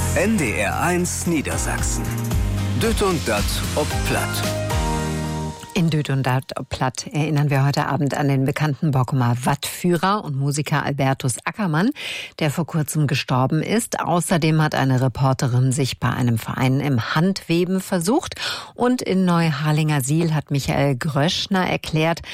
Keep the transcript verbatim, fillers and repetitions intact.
N D R eins Niedersachsen. Düt und Dat ob Platt. In Düt und Dat ob Platt erinnern wir heute Abend an den bekannten Bockumer Wattführer und Musiker Albertus Ackermann, der vor kurzem gestorben ist. Außerdem hat eine Reporterin sich bei einem Verein im Handweben versucht. Und in Neuharlingersiel hat Michael Gröschner erklärt,